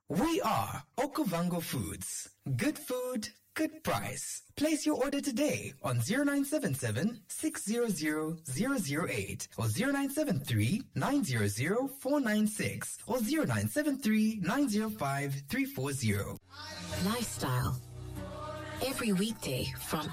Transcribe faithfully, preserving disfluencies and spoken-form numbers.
We are Okavango Foods. Good food, good price. Place your order today on zero nine seven seven, six zero zero, zero zero eight or zero nine seven three, nine zero zero, four nine six or zero nine seven three, nine zero five, three four zero. Lifestyle. Every weekday from